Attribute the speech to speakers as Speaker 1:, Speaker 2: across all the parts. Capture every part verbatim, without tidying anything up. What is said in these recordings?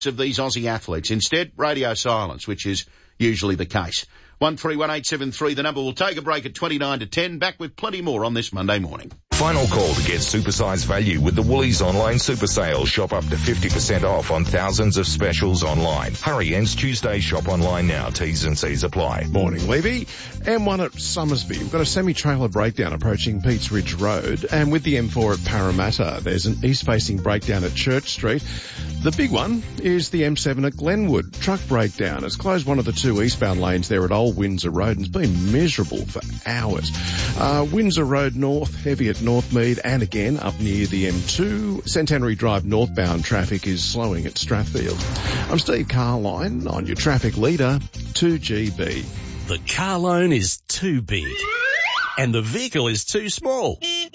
Speaker 1: of these Aussie athletes. Instead, radio silence, which is usually the case. one three one eight seven three, the number. Will take a break at twenty-nine to ten. Back with plenty more on this Monday morning.
Speaker 2: Final call to get supersized value with the Woolies online super sale. Shop up to fifty percent off on thousands of specials online. Hurry, ends Tuesday. Shop online now. T's and C's apply.
Speaker 3: Morning, Levy. M one at Somersby. We've got a semi-trailer breakdown approaching Peats Ridge Road. And with the M four at Parramatta, there's an east-facing breakdown at Church Street. The big one is the M seven at Glenwood. Truck breakdown. It's closed one of the two eastbound lanes there at Old Windsor Road and it's been miserable for hours. Uh, Windsor Road North, heavy at Northmead and again up near the M two. Centenary Drive northbound traffic is slowing at Strathfield. I'm Steve Carline on your traffic leader, two G B.
Speaker 4: The car loan is too big and the vehicle is too small.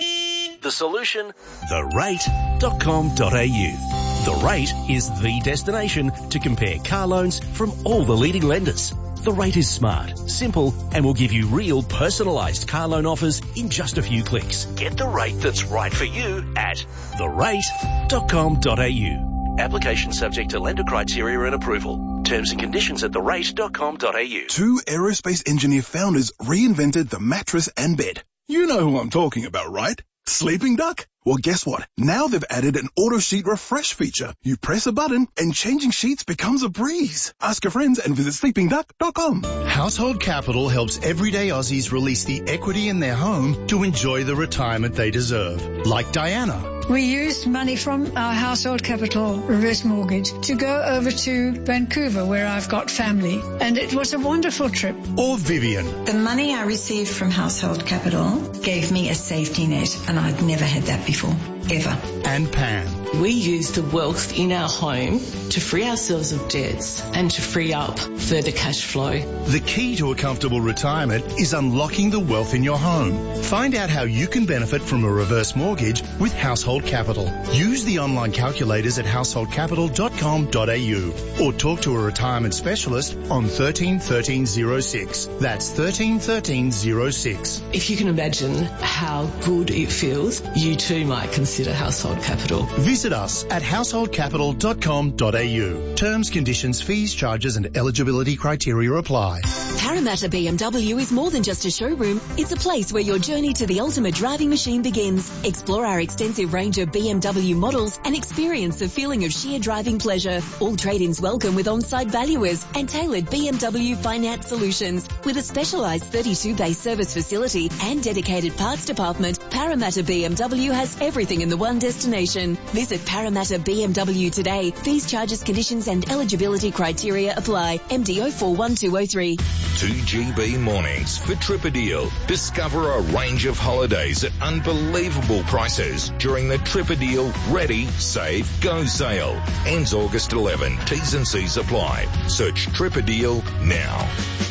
Speaker 4: The solution? the rate dot com dot a u. The Rate is the destination to compare car loans from all the leading lenders. The Rate is smart, simple, and will give you real personalised car loan offers in just a few clicks. Get the rate that's right for you at the rate dot com dot a u. Application subject to lender criteria and approval. Terms and conditions at the rate dot com dot a u.
Speaker 5: Two aerospace engineer founders reinvented the mattress and bed. You know who I'm talking about, right? Sleeping Duck? Well, guess what? Now they've added an auto sheet refresh feature. You press a button and changing sheets becomes a breeze. Ask your friends and visit sleeping duck dot com.
Speaker 6: Household Capital helps everyday Aussies release the equity in their home to enjoy the retirement they deserve. Like Diana.
Speaker 7: We used money from our Household Capital reverse mortgage to go over to Vancouver where I've got family and it was a wonderful trip.
Speaker 6: Or Vivian.
Speaker 8: The money I received from Household Capital gave me a safety net and I'd never had that before, ever.
Speaker 6: And Pam.
Speaker 9: We use the wealth in our home to free ourselves of debts and to free up further cash flow.
Speaker 6: The key to a comfortable retirement is unlocking the wealth in your home. Find out how you can benefit from a reverse mortgage with Household Capital. Use the online calculators at household capital dot com dot a u or talk to a retirement specialist on one three one three zero six. That's one three one three zero six.
Speaker 9: If you can imagine how good it feels, you too might consider Household Capital.
Speaker 6: Visit us at household capital dot com dot a u. Terms, conditions, fees, charges and eligibility criteria apply.
Speaker 10: Parramatta B M W is more than just a showroom. It's a place where your journey to the ultimate driving machine begins. Explore our extensive range of B M W models and experience the feeling of sheer driving pleasure. All trade-ins welcome with on-site valuers and tailored B M W finance solutions. With a specialised thirty-two bay service facility and dedicated parts department, Parramatta B M W has everything in the one destination. Visit Parramatta B M W today. Fees, charges, conditions and eligibility criteria apply. M D O four one two oh three.
Speaker 2: two G B mornings for Tripadeal. Discover a range of holidays at unbelievable prices during the Tripadeal Ready, Save, Go sale. Ends August eleventh. T's and C's apply. Search Tripadeal now.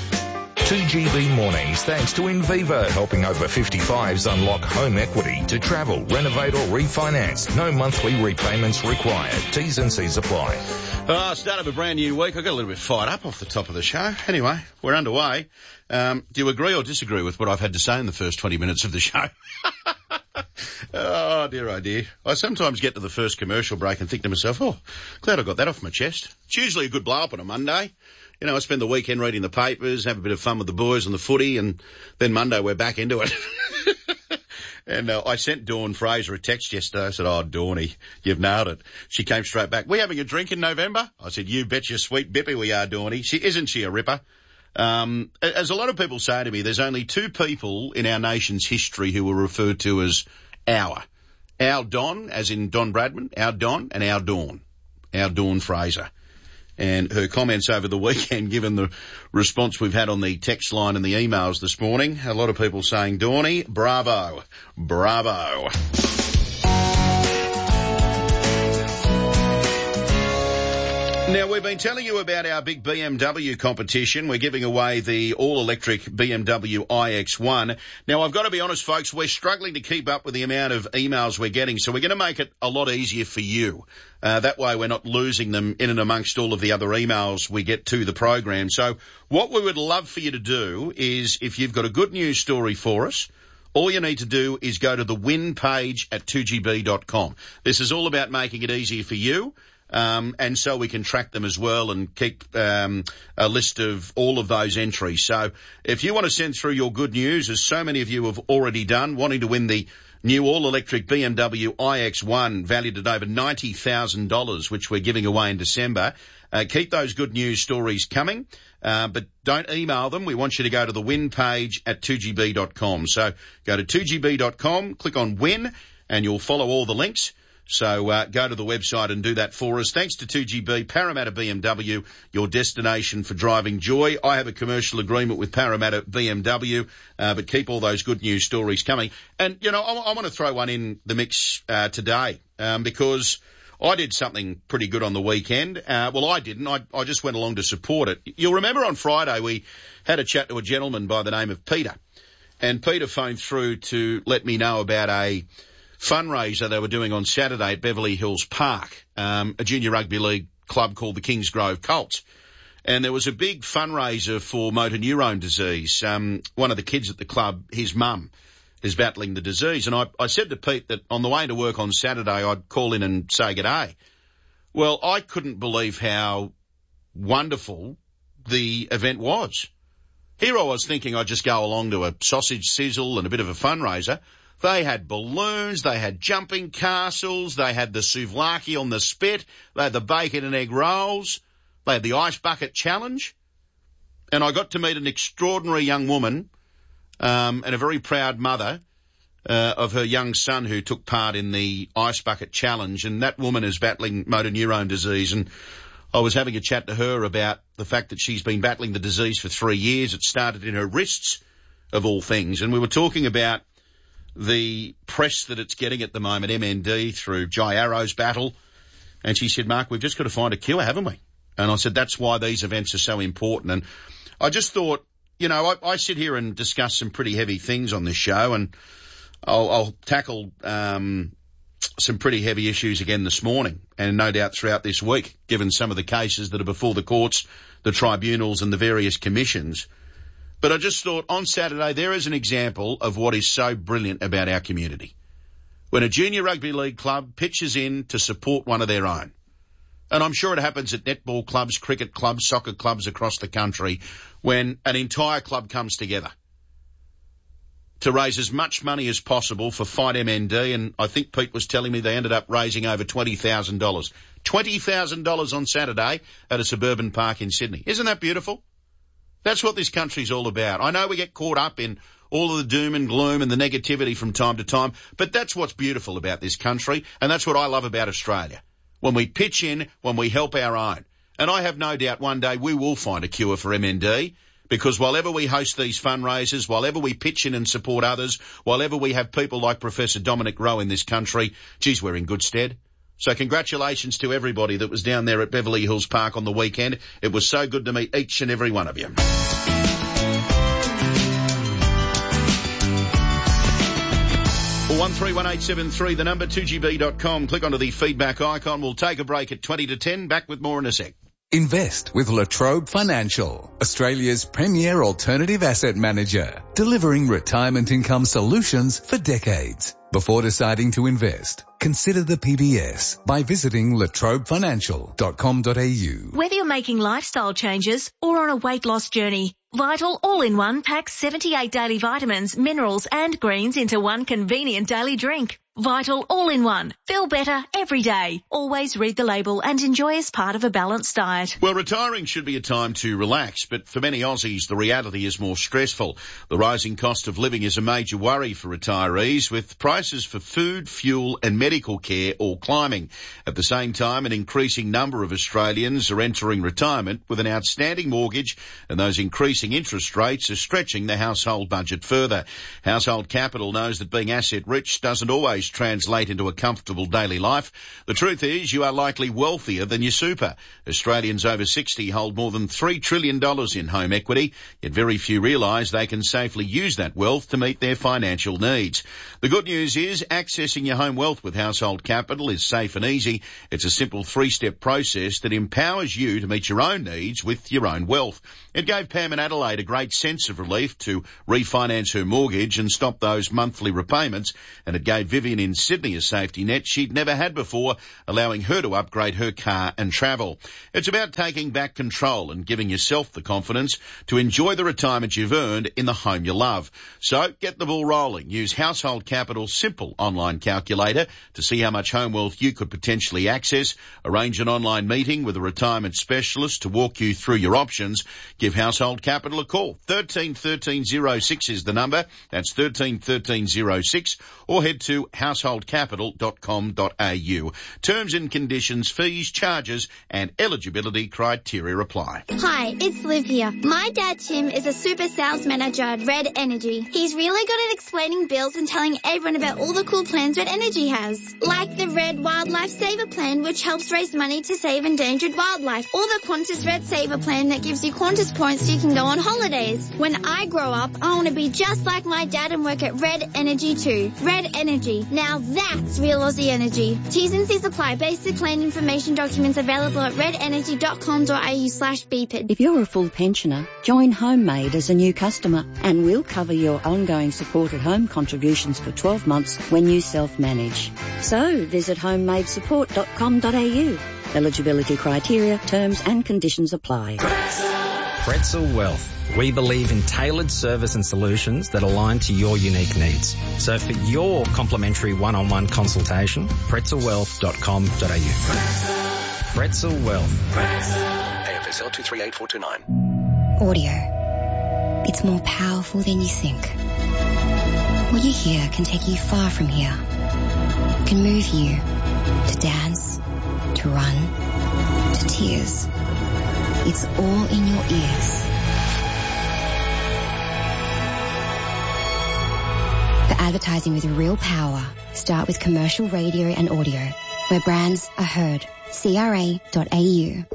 Speaker 2: two G B mornings thanks to Inviva, helping over fifty-fives unlock home equity to travel, renovate or refinance. No monthly repayments required. T's and C's apply.
Speaker 1: Oh, start of a brand new week. I got a little bit fired up off the top of the show. Anyway, we're underway. Um, do you agree or disagree with what I've had to say in the first twenty minutes of the show? Oh, dear, oh, dear. I sometimes get to the first commercial break and think to myself, oh, glad I got that off my chest. It's usually a good blow-up on a Monday. You know, I spend the weekend reading the papers, have a bit of fun with the boys on the footy, and then Monday we're back into it. And uh, I sent Dawn Fraser a text yesterday. I said, oh, Dawny, you've nailed it. She came straight back. We having a drink in November? I said, you bet your sweet bippy we are, Dawny. She, isn't she a ripper? Um, as a lot of people say to me, there's only two people in our nation's history who were referred to as our. Our Don, as in Don Bradman, our Don, and our Dawn. Our Dawn Fraser. And her comments over the weekend, given the response we've had on the text line and the emails this morning, a lot of people saying, Dawny, bravo, bravo. Now, we've been telling you about our big B M W competition. We're giving away the all-electric B M W i X one. Now, I've got to be honest, folks, we're struggling to keep up with the amount of emails we're getting, so we're going to make it a lot easier for you. Uh, that way we're not losing them in and amongst all of the other emails we get to the program. So what we would love for you to do is, if you've got a good news story for us, all you need to do is go to the win page at two G B dot com. This is all about making it easier for you. Um, and so we can track them as well and keep um, a list of all of those entries. So if you want to send through your good news, as so many of you have already done, wanting to win the new all-electric B M W i X one valued at over ninety thousand dollars, which we're giving away in December, uh, keep those good news stories coming, uh, but don't email them. We want you to go to the win page at two G B dot com. So go to two G B dot com, click on win, and you'll follow all the links. So uh, go to the website and do that for us. Thanks to two G B, Parramatta B M W, your destination for driving joy. I have a commercial agreement with Parramatta B M W, uh, but keep all those good news stories coming. And, you know, I, I want to throw one in the mix uh, today um, because I did something pretty good on the weekend. Uh, well, I didn't. I, I just went along to support it. You'll remember on Friday we had a chat to a gentleman by the name of Peter. And Peter phoned through to let me know about a fundraiser they were doing on Saturday at Beverly Hills Park, um, a junior rugby league club called the Kingsgrove Colts. And there was a big fundraiser for motor neurone disease. Um, one of the kids at the club, his mum, is battling the disease. And I, I said to Pete that on the way to work on Saturday, I'd call in and say g'day. Well, I couldn't believe how wonderful the event was. Here I was thinking I'd just go along to a sausage sizzle and a bit of a fundraiser. They had balloons, they had jumping castles, they had the souvlaki on the spit, they had the bacon and egg rolls, they had the ice bucket challenge. And I got to meet an extraordinary young woman um, and a very proud mother uh, of her young son who took part in the ice bucket challenge. And that woman is battling motor neurone disease. And I was having a chat to her about the fact that she's been battling the disease for three years. It started in her wrists, of all things. And we were talking about the press that it's getting at the moment, M N D, through Jai Arrow's battle. And she said, Mark, we've just got to find a cure, haven't we? And I said, that's why these events are so important. And I just thought, you know, I, I sit here and discuss some pretty heavy things on this show, and I'll, I'll tackle um, some pretty heavy issues again this morning, and no doubt throughout this week, given some of the cases that are before the courts, the tribunals and the various commissions. But I just thought on Saturday there is an example of what is so brilliant about our community. When a junior rugby league club pitches in to support one of their own. And I'm sure it happens at netball clubs, cricket clubs, soccer clubs across the country, when an entire club comes together to raise as much money as possible for Fight M N D. And I think Pete was telling me they ended up raising over twenty thousand dollars. twenty thousand dollars on Saturday at a suburban park in Sydney. Isn't that beautiful? That's what this country's all about. I know we get caught up in all of the doom and gloom and the negativity from time to time, but that's what's beautiful about this country, and that's what I love about Australia. When we pitch in, when we help our own. And I have no doubt one day we will find a cure for M N D, because while ever we host these fundraisers, while ever we pitch in and support others, while ever we have people like Professor Dominic Rowe in this country, geez, we're in good stead. So congratulations to everybody that was down there at Beverly Hills Park on the weekend. It was so good to meet each and every one of you. one three one eight seven three, the number, two G B dot com. Click onto the feedback icon. We'll take a break at twenty to ten. Back with more in a sec.
Speaker 11: Invest with La Trobe Financial, Australia's premier alternative asset manager, delivering retirement income solutions for decades. Before deciding to invest, consider the P B S by visiting la trobe financial dot com dot a u.
Speaker 12: Whether you're making lifestyle changes or on a weight loss journey, Vital All-in-One packs seventy-eight daily vitamins, minerals and greens into one convenient daily drink. Vital All-in-One. Feel better every day. Always read the label and enjoy as part of a balanced diet.
Speaker 1: Well, retiring should be a time to relax, but for many Aussies, the reality is more stressful. The rising cost of living is a major worry for retirees, with prices for food, fuel and medical care all climbing. At the same time, an increasing number of Australians are entering retirement with an outstanding mortgage, and those increasing interest rates are stretching the household budget further. Household Capital knows that being asset-rich doesn't always translate into a comfortable daily life. The truth is you are likely wealthier than your super. Australians over sixty hold more than three trillion dollars in home equity, yet very few realise they can safely use that wealth to meet their financial needs. The good news is accessing your home wealth with Household Capital is safe and easy. It's a simple three-step process that empowers you to meet your own needs with your own wealth. It gave Pam in Adelaide a great sense of relief to refinance her mortgage and stop those monthly repayments, and it gave Vivian million in Sydney a safety net she'd never had before, allowing her to upgrade her car and travel. It's about taking back control and giving yourself the confidence to enjoy the retirement you've earned in the home you love. So get the ball rolling. Use Household Capital's simple online calculator to see how much home wealth you could potentially access. Arrange an online meeting with a retirement specialist to walk you through your options. Give Household Capital a call. thirteen thirteen oh six is the number. That's thirteen thirteen oh six, or head to household capital dot com dot a u. Terms and conditions, fees, charges and eligibility criteria apply.
Speaker 13: Hi, it's Liv here. My dad Tim is a super sales manager at Red Energy. He's really good at explaining bills and telling everyone about all the cool plans Red Energy has. Like the Red Wildlife Saver Plan, which helps raise money to save endangered wildlife. Or the Qantas Red Saver Plan that gives you Qantas points so you can go on holidays. When I grow up, I want to be just like my dad and work at Red Energy too. Red Energy. Now that's real Aussie energy. T's and C's apply. Basic plan information documents available at red energy dot com dot a u slash B P I D.
Speaker 14: If you're a full pensioner, join Homemade as a new customer and we'll cover your ongoing support at home contributions for twelve months when you self-manage. So visit homemade support dot com dot a u. Eligibility criteria, terms and conditions apply.
Speaker 15: Pretzel Wealth. We believe in tailored service and solutions that align to your unique needs. So for your complimentary one-on-one consultation, pretzel wealth dot com dot a u. Pretzel Wealth.
Speaker 16: A F S L two three eight four two nine.
Speaker 17: Audio. It's more powerful than you think. What you hear can take you far from here. It can move you to dance, to run, to tears. It's all in your ears. For advertising with real power, start with commercial radio and audio, where brands are heard. C R A dot A U.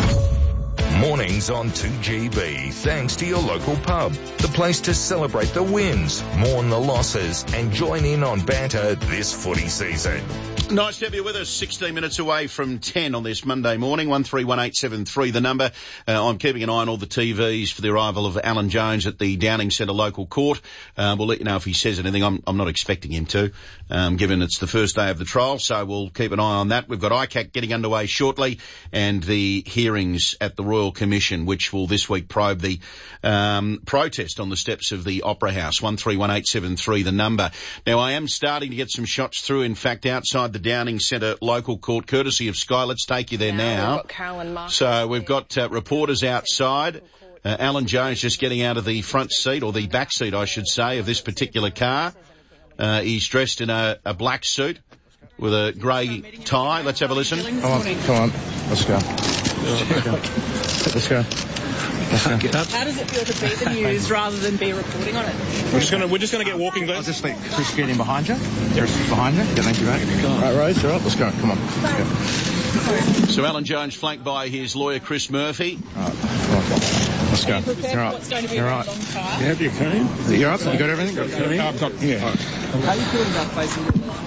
Speaker 2: Mornings on two G B, thanks to your local pub. The place to celebrate the wins, mourn the losses, and join in on banter this footy season.
Speaker 1: Nice to have you with us. sixteen minutes away from ten on this Monday morning. one three one eight seven three, the number. Uh, I'm keeping an eye on all the T Vs for the arrival of Alan Jones at the Downing Centre local court. Uh, we'll let you know if he says anything. I'm, I'm not expecting him to, um, given it's the first day of the trial, so we'll keep an eye on that. We've got I C A C getting underway shortly, and the hearings at the Royal Commission, which will this week probe the um, protest on the steps of the Opera House. one three one eight seven three, the number. Now, I am starting to get some shots through, in fact, outside the Downing Centre local court, courtesy of Sky. Let's take you there now.
Speaker 18: now. We've got Carolyn Mark.
Speaker 1: So we've got uh, reporters outside. Uh, Alan Jones just getting out of the front seat, or the back seat, I should say, of this particular car. Uh, he's dressed in a, a black suit with a grey tie. Let's have a listen.
Speaker 19: Come on, come on. Let's go. Let's go.
Speaker 18: How does it feel to be the news rather than be reporting on it?
Speaker 19: We're just going to we're just going to get walking, Glenn. I'll just let Chris get in behind you. Chris is behind you. Yeah, thank you, mate. Right, Rose, all right, let's go. Come on. Let's go.
Speaker 1: So Alan Jones flanked by his lawyer Chris Murphy.
Speaker 19: All right, all right. Let's go.
Speaker 18: Are you prepared for what's going to be a
Speaker 19: right.
Speaker 18: long car?
Speaker 19: Yeah, you can. You all right? You got everything? Got everything? I've got, yeah. All right.
Speaker 18: How are you feeling about facing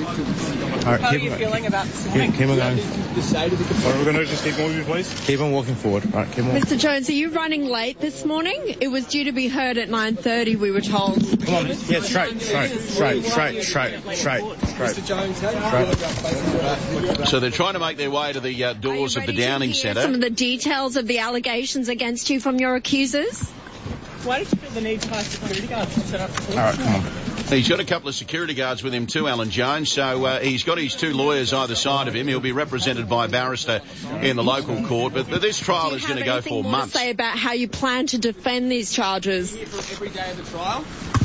Speaker 19: All right,
Speaker 18: How are
Speaker 19: keep
Speaker 18: you
Speaker 19: on,
Speaker 18: feeling about
Speaker 19: keep, keep on going.
Speaker 18: to say to the
Speaker 19: All right, we're going to just keep moving, please. Keep on walking forward. All right, keep on.
Speaker 20: Mister Jones, are you running late this morning? It was due to be heard at nine thirty, we were told.
Speaker 19: Come on. Yeah, straight, straight, straight, straight, straight, straight, straight.
Speaker 18: Mister Jones, how are you feeling about facing the
Speaker 1: So they're trying to make their way to the uh, doors of the Downing Centre.
Speaker 20: Some of the details of the allegations against you from your accusers?
Speaker 18: Why did you feel the need to hire security guards to set up the
Speaker 19: All right, come on.
Speaker 1: He's got a couple of security guards with him too, Alan Jones, so uh, he's got his two lawyers either side of him. He'll be represented by a barrister in the local court, but, but this trial is going to go for months.
Speaker 20: To say about how you plan to defend these charges?
Speaker 18: Every day of the trial?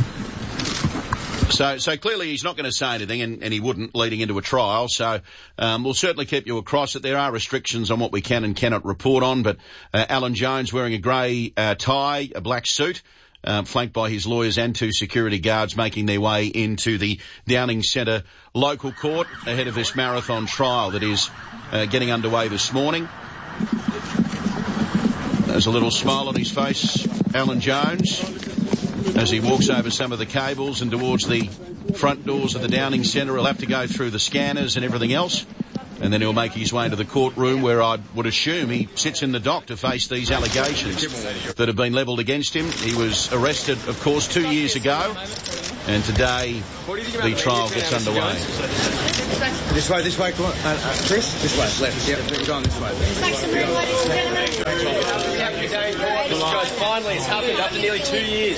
Speaker 1: So, so clearly he's not going to say anything, and, and he wouldn't leading into a trial. So, um, we'll certainly keep you across it. There are restrictions on what we can and cannot report on, but uh, Alan Jones wearing a grey uh, tie, a black suit, uh, flanked by his lawyers and two security guards, making their way into the Downing Centre local court ahead of this marathon trial that is uh, getting underway this morning. There's a little smile on his face, Alan Jones, as he walks over some of the cables and towards the front doors of the Downing Centre. He'll have to go through the scanners and everything else, and then he'll make his way into the courtroom where I would assume he sits in the dock to face these allegations that have been levelled against him. He was arrested, of course, two years ago And today, the trial gets underway.
Speaker 19: This way, this way, come on. Uh, uh, Chris, this way, left. Yeah, we're going this way.
Speaker 21: Make some room, ladies and gentlemen. Guys, finally, it's happened after nearly two years.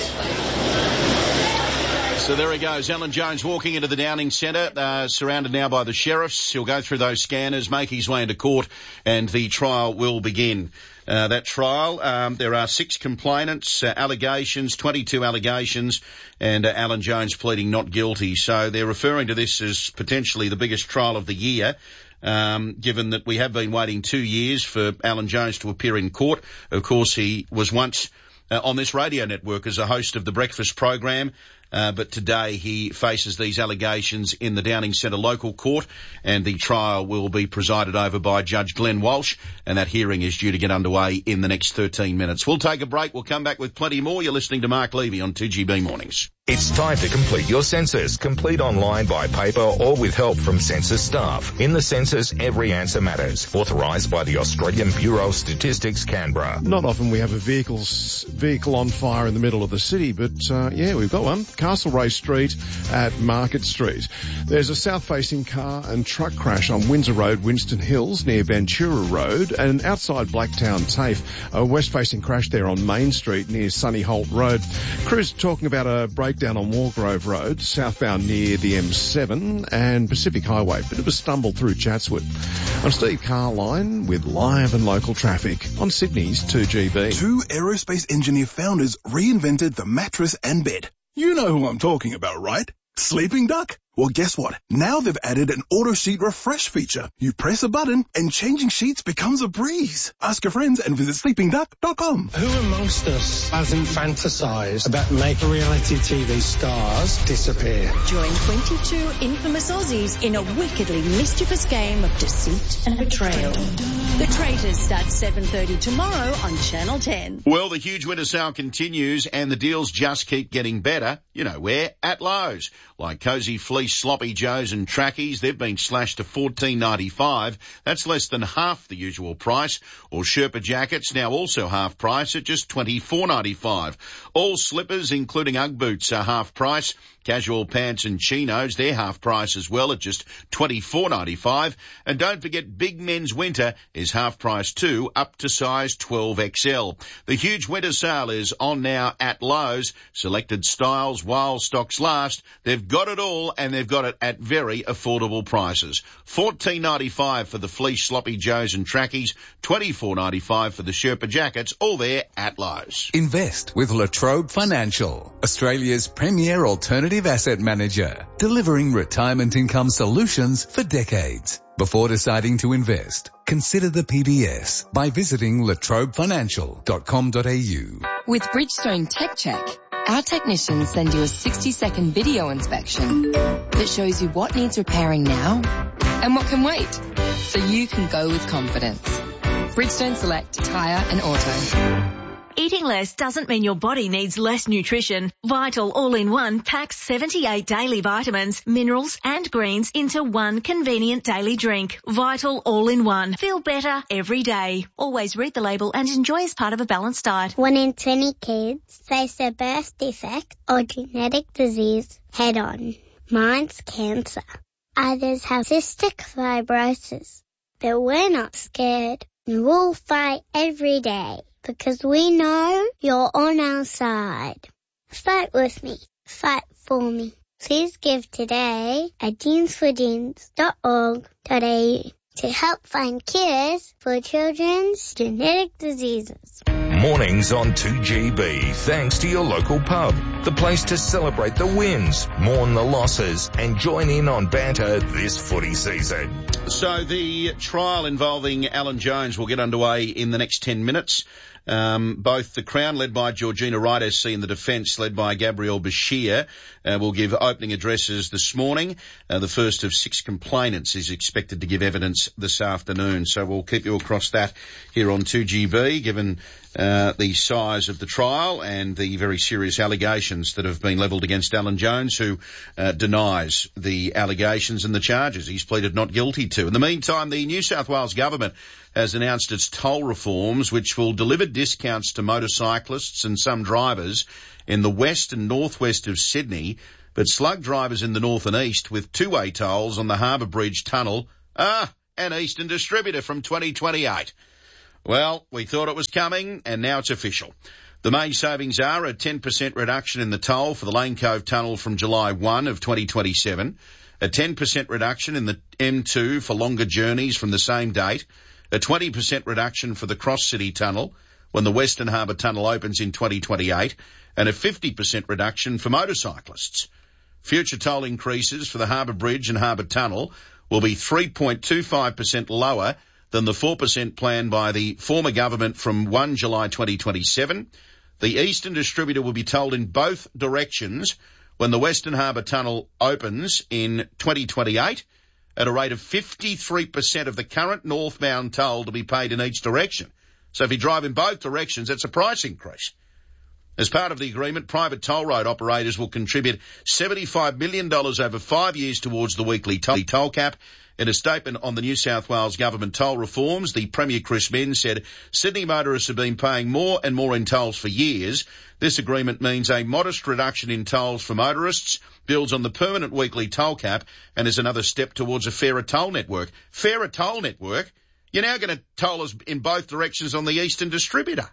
Speaker 1: So there he goes, Alan Jones walking into the Downing Centre, uh, surrounded now by the sheriffs. He'll go through those scanners, make his way into court, and the trial will begin. Uh, that trial, um, there are six complainants, uh, allegations, twenty-two allegations, and uh, Alan Jones pleading not guilty. So they're referring to this as potentially the biggest trial of the year. Um, given that we have been waiting two years for Alan Jones to appear in court. Of course, he was once uh, on this radio network as a host of the breakfast program. Uh, but today he faces these allegations in the Downing Centre local court, and the trial will be presided over by Judge Glenn Walsh, and that hearing is due to get underway in the next thirteen minutes. We'll take a break. We'll come back with plenty more. You're listening to Mark Levy on two G B Mornings.
Speaker 2: It's time to complete your census. Complete online, by paper, or with help from census staff. In the census, every answer matters. Authorised by the Australian Bureau of Statistics, Canberra.
Speaker 3: Not often we have a vehicle's, vehicle on fire in the middle of the city, but uh, yeah, we've got one. Castlereagh Street at Market Street. There's a south-facing car and truck crash on Windsor Road, Winston Hills, near Ventura Road, and outside Blacktown TAFE, a west-facing crash there on Main Street near Sunny Holt Road. Crews talking about a breakdown on Wargrove Road, southbound near the M seven, and Pacific Highway. Bit of a stumble through Chatswood. I'm Steve Carline with live and local traffic on Sydney's two G B.
Speaker 5: Two aerospace engineer founders reinvented the mattress and bed. You know who I'm talking about, right? Sleeping Duck? Well, guess what? Now they've added an auto sheet refresh feature. You press a button and changing sheets becomes a breeze. Ask your friends and visit sleeping duck dot com.
Speaker 22: Who amongst us hasn't fantasized about making reality T V stars disappear?
Speaker 23: Join twenty-two infamous Aussies in a wickedly mischievous game of deceit and betrayal. The Traitors starts seven thirty tomorrow on Channel ten.
Speaker 1: Well, the huge winter sale continues and the deals just keep getting better. You know where? At Lowe's. Like Cosy Fleece Sloppy Joes and Trackies, they've been slashed to fourteen ninety-five. That's less than half the usual price. Or Sherpa jackets, now also half price at just twenty-four ninety-five. All slippers, including Ugg boots, are half price. Casual pants and chinos, they're half price as well at just twenty-four ninety-five. And don't forget, big men's winter is half price too, up to size twelve X L. The huge winter sale is on now at Lowe's. Selected styles while stocks last. They've got it all, and they've got it at very affordable prices. fourteen ninety-five for the fleece sloppy joes and trackies, twenty-four ninety-five for the Sherpa jackets, all there at Lowe's.
Speaker 11: Invest with Latrobe Financial, Australia's premier alternative asset manager, delivering retirement income solutions for decades. Before deciding to invest, consider the P B S by visiting latrobe financial dot com dot a u.
Speaker 24: With Bridgestone Tech Check, our technicians send you a sixty second video inspection that shows you what needs repairing now and what can wait, so you can go with confidence. Bridgestone Select Tyre and Auto.
Speaker 12: Eating less doesn't mean your body needs less nutrition. Vital All-in-One packs seventy-eight daily vitamins, minerals and greens into one convenient daily drink. Vital All-in-One. Feel better every day. Always read the label and enjoy as part of a balanced diet.
Speaker 13: One in twenty kids face a birth defect or genetic disease head on. Mine's cancer. Others have cystic fibrosis. But we're not scared. We'll fight every day. Because we know you're on our side. Fight with me. Fight for me. Please give today at jeans for jeans dot org dot a u to help find cures for children's genetic diseases.
Speaker 2: Mornings on two G B, thanks to your local pub. The place to celebrate the wins, mourn the losses, and join in on banter this footy season.
Speaker 1: So the trial involving Alan Jones will get underway in the next ten minutes. Um, both the Crown, led by Georgina Wright S C, and the Defence, led by Gabrielle Bashir, uh, will give opening addresses this morning. Uh, the first of six complainants is expected to give evidence this afternoon. So we'll keep you across that here on two G B, given uh, the size of the trial and the very serious allegations that have been levelled against Alan Jones, who uh, denies the allegations and the charges he's pleaded not guilty to. In the meantime, the New South Wales government has announced its toll reforms, which will deliver discounts to motorcyclists and some drivers in the west and northwest of Sydney, But slug drivers in the north and east with two-way tolls on the Harbour Bridge Tunnel, ah, an Eastern Distributor from twenty twenty-eight. Well, we thought it was coming, and now it's official. The main savings are a ten percent reduction in the toll for the Lane Cove Tunnel from July first of twenty twenty-seven, a ten percent reduction in the M two for longer journeys from the same date, a twenty percent reduction for the Cross City Tunnel when the Western Harbour Tunnel opens in twenty twenty-eight, and a fifty percent reduction for motorcyclists. Future toll increases for the Harbour Bridge and Harbour Tunnel will be three point two five percent lower than the four percent planned by the former government from first of July twenty twenty-seven. The Eastern Distributor will be tolled in both directions when the Western Harbour Tunnel opens in twenty twenty-eight at a rate of fifty-three percent of the current northbound toll to be paid in each direction. So if you drive in both directions, that's a price increase. As part of the agreement, private toll road operators will contribute seventy-five million dollars over five years towards the weekly toll, toll cap. In a statement on the New South Wales government toll reforms, the Premier Chris Minns said Sydney motorists have been paying more and more in tolls for years. This agreement means a modest reduction in tolls for motorists, builds on the permanent weekly toll cap, and is another step towards a fairer toll network. Fairer toll network? You're now going to toll us in both directions on the Eastern Distributor.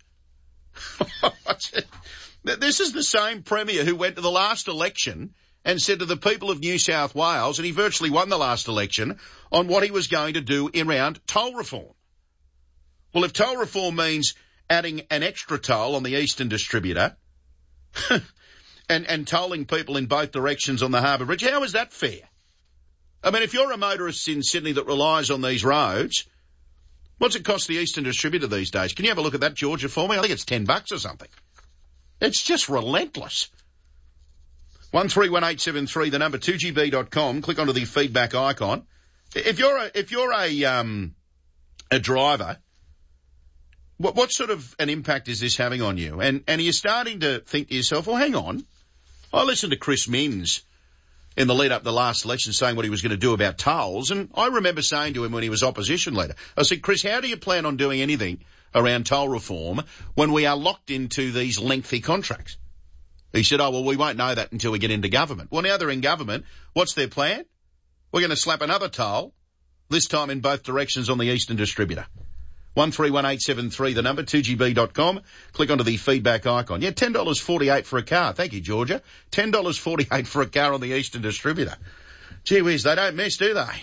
Speaker 1: This is the same Premier who went to the last election and said to the people of New South Wales, and he virtually won the last election, on what he was going to do around toll reform. Well, if toll reform means adding an extra toll on the Eastern Distributor and, and tolling people in both directions on the Harbour Bridge, how is that fair? I mean, if you're a motorist in Sydney that relies on these roads, what's it cost the Eastern Distributor these days? Can you have a look at that, Georgia, for me? I think it's ten bucks or something. It's just relentless. one three one eight seven three, the number two G B dot com. Click onto the feedback icon. If you're a, if you're a, um, a driver, what, what sort of an impact is this having on you? And, and are you starting to think to yourself, well, hang on. I listened to Chris Minns in the lead up to the last election saying what he was going to do about tolls. And I remember saying to him when he was opposition leader, I said, Chris, how do you plan on doing anything around toll reform when we are locked into these lengthy contracts? He said, oh, well, we won't know that until we get into government. Well, now they're in government. What's their plan? We're going to slap another toll, this time in both directions on the Eastern Distributor. one three one eight seven three, the number, two G B dot com. Click onto the feedback icon. Yeah, ten dollars forty-eight for a car. Thank you, Georgia. ten dollars forty-eight for a car on the Eastern Distributor. Gee whiz, they don't miss, do they?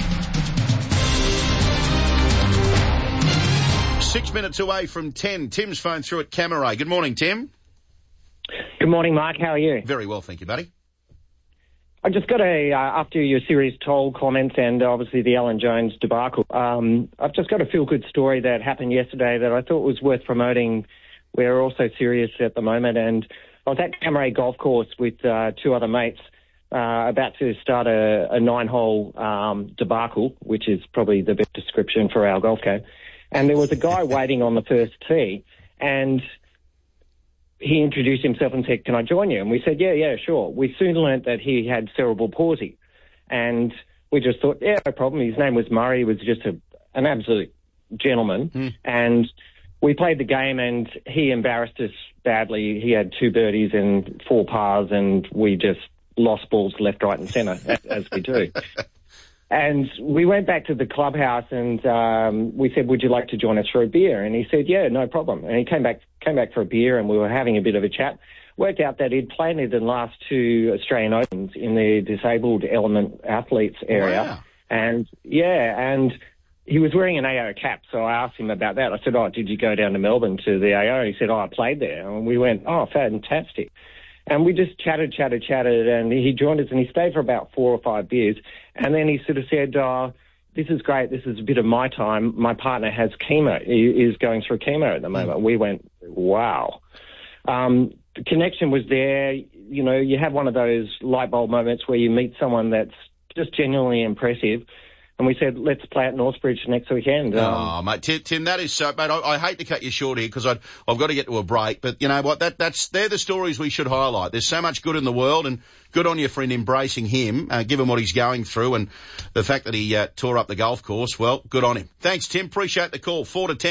Speaker 1: Six minutes away from ten. Tim's phone through at Camaray. Good morning, Tim.
Speaker 4: Good morning, Mark. How are you?
Speaker 1: Very well, thank you, buddy.
Speaker 4: I just got a, uh, after your serious toll comments and obviously the Alan Jones debacle, um, I've just got a feel-good story that happened yesterday that I thought was worth promoting. We're also serious at the moment, and I was at Camaray Golf Course with uh, two other mates uh, about to start a, a nine-hole um, debacle, which is probably the best description for our golf game. And there was a guy waiting on the first tee, and he introduced himself and said, can I join you? And we said, yeah, yeah, sure. We soon learnt that he had cerebral palsy. And we just thought, yeah, no problem. His name was Murray. He was just a, an absolute gentleman. Mm. And we played the game, and he embarrassed us badly. He had two birdies and four pars, and we just lost balls left, right and centre, as, as we do. And we went back to the clubhouse and um, we said, would you like to join us for a beer? And he said, yeah, no problem. And he came back came back for a beer, and we were having a bit of a chat. Worked out that he'd played in the last two Australian Opens in the disabled element athletes area. Wow. And, yeah, and he was wearing an A O cap, so I asked him about that. I said, oh, did you go down to Melbourne to the A O? He said, oh, I played there. And we went, oh, fantastic. And we just chatted, chatted, chatted, and he joined us, and he stayed for about four or five beers. And then he sort of said, oh, this is great. This is a bit of my time. My partner has chemo. He is going through chemo at the moment. Mm. We went, wow. Um, the connection was there. You know, you have one of those light bulb moments where you meet someone that's just genuinely impressive. And we said, let's play at Northbridge next weekend. Um,
Speaker 1: oh, mate, Tim, Tim, that is so, mate, I, I hate to cut you short here because I've got to get to a break, but you know what, that, that's, they're the stories we should highlight. There's so much good in the world, and good on you for embracing him, uh, given what he's going through and the fact that he uh, tore up the golf course. Well, good on him. Thanks, Tim. Appreciate the call. Four to ten.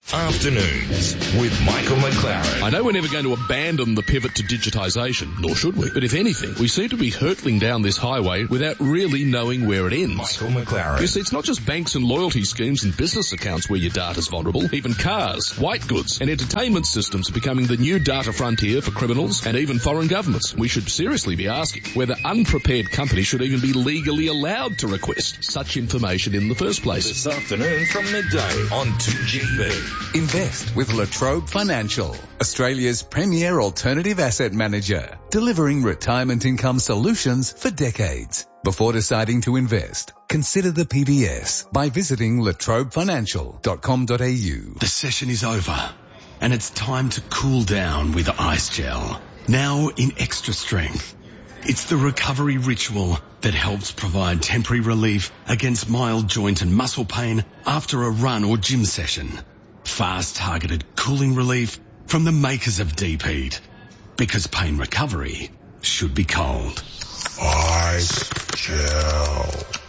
Speaker 2: Afternoons with Michael McLaren.
Speaker 6: I know we're never going to abandon the pivot to digitisation, nor should we. But if anything, we seem to be hurtling down this highway without really knowing where it ends.
Speaker 2: Michael McLaren.
Speaker 6: You see, it's not just banks and loyalty schemes and business accounts where your data's vulnerable. Even cars, white goods and entertainment systems are becoming the new data frontier for criminals and even foreign governments. We should seriously be asking whether unprepared companies should even be legally allowed to request such information in the first place.
Speaker 2: This afternoon from midday on two G B.
Speaker 11: Invest with Latrobe Financial, Australia's premier alternative asset manager, delivering retirement income solutions for decades. Before deciding to invest, consider the P B S by visiting latrobe financial dot com dot a u.
Speaker 7: The session is over, and it's time to cool down with Ice Gel, now in extra strength. It's the recovery ritual that helps provide temporary relief against mild joint and muscle pain after a run or gym session. Fast targeted cooling relief from the makers of Deep Heat. Because pain recovery should be cold. Ice Gel.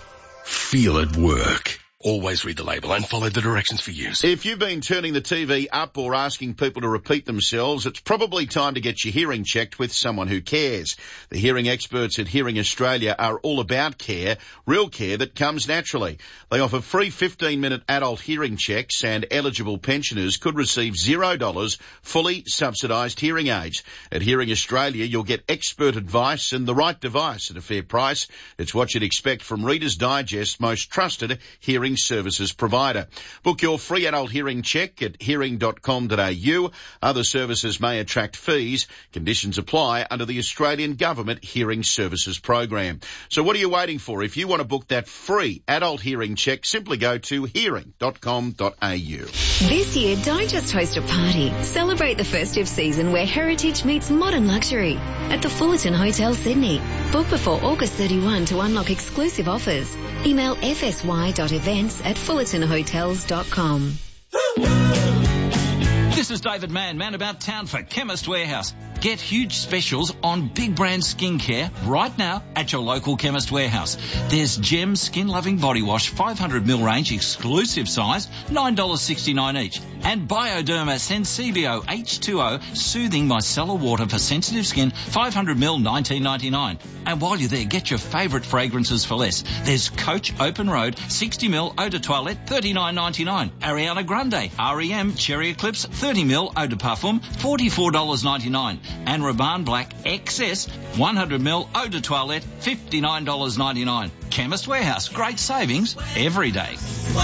Speaker 7: Feel it work. Always read the label and follow the directions for use.
Speaker 1: If you've been turning the T V up or asking people to repeat themselves, it's probably time to get your hearing checked with someone who cares. The hearing experts at Hearing Australia are all about care, real care that comes naturally. They offer free fifteen-minute adult hearing checks, and eligible pensioners could receive zero dollars fully subsidised hearing aids. At Hearing Australia, you'll get expert advice and the right device at a fair price. It's what you'd expect from Reader's Digest's most trusted hearing services provider. Book your free adult hearing check at hearing dot com dot a u. Other services may attract fees. Conditions apply under the Australian Government Hearing Services Program. So what are you waiting for? If you want to book that free adult hearing check, simply go to hearing dot com dot a u.
Speaker 8: This year, don't just host a party. Celebrate the festive season where heritage meets modern luxury at the Fullerton Hotel, Sydney. Book before August thirty-first to unlock exclusive offers. Email f s y dot events at fullerton hotels dot com.
Speaker 9: This is David Mann, man about town for Chemist Warehouse. Get huge specials on big brand skincare right now at your local Chemist Warehouse. There's Gem Skin Loving Body Wash five hundred milliliter range exclusive size, nine dollars sixty-nine each. And Bioderma Sensibio H two O Soothing Micellar Water for sensitive skin, five hundred milliliters, nineteen ninety-nine. And while you're there, get your favourite fragrances for less. There's Coach Open Road sixty milliliter Eau de Toilette, thirty-nine ninety-nine. Ariana Grande R E M Cherry Eclipse thirty milliliter Eau de Parfum, forty-four dollars ninety-nine. And Rabanne Black X S one hundred milliliter Eau de Toilette, fifty-nine dollars ninety-nine. Chemist Warehouse, great savings every day.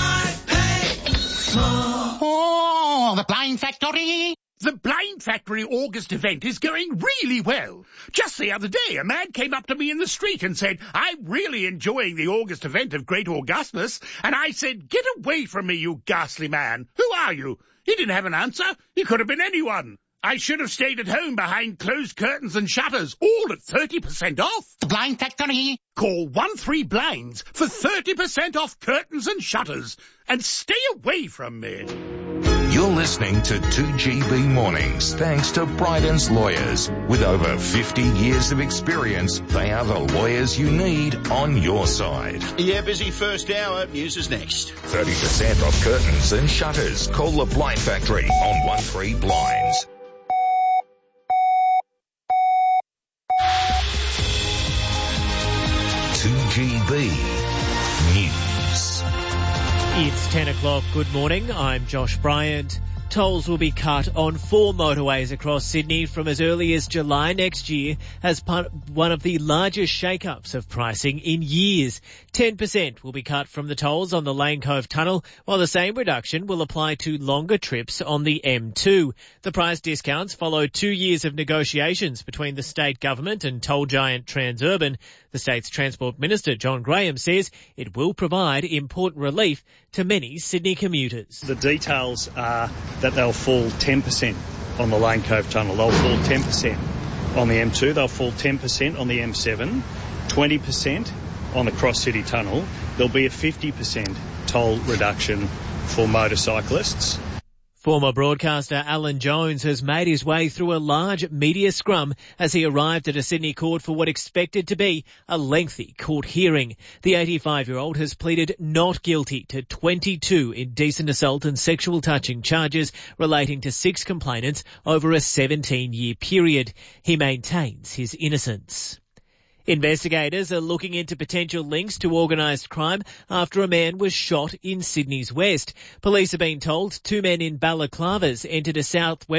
Speaker 25: Oh, the Blind Factory! The Blind Factory August event is going really well. Just the other day, a man came up to me in the street and said, "I'm really enjoying the August event of Great Augustus." And I said, "Get away from me, you ghastly man. Who are you?" He didn't have an answer. He could have been anyone. I should have stayed at home behind closed curtains and shutters, all at thirty percent off. The Blind Factory. Call one three blinds for thirty percent off curtains and shutters. And stay away from me.
Speaker 2: You're listening to two G B Mornings, thanks to Bryden's Lawyers. With over fifty years of experience, they are the lawyers you need on your side.
Speaker 1: Yeah, busy first hour. News is next.
Speaker 2: thirty percent off curtains and shutters. Call the Blind Factory on one three blinds. two G B News.
Speaker 26: It's ten o'clock. Good morning. I'm Josh Bryant. Tolls will be cut on four motorways across Sydney from as early as July next year as part, one of the largest shake-ups of pricing in years. ten percent will be cut from the tolls on the Lane Cove Tunnel, while the same reduction will apply to longer trips on the M two. The price discounts follow two years of negotiations between the state government and toll giant Transurban. The state's Transport Minister, John Graham, says it will provide important relief to many Sydney commuters.
Speaker 27: The details are that they'll fall ten percent on the Lane Cove Tunnel. They'll fall ten percent on the M two. They'll fall ten percent on the M seven, twenty percent on the Cross City Tunnel. There'll be a fifty percent toll reduction for motorcyclists.
Speaker 26: Former broadcaster Alan Jones has made his way through a large media scrum as he arrived at a Sydney court for what expected to be a lengthy court hearing. The eighty-five-year-old has pleaded not guilty to twenty-two indecent assault and sexual touching charges relating to six complainants over a seventeen-year period. He maintains his innocence. Investigators are looking into potential links to organised crime after a man was shot in Sydney's west. Police have been told two men in balaclavas entered a Southwest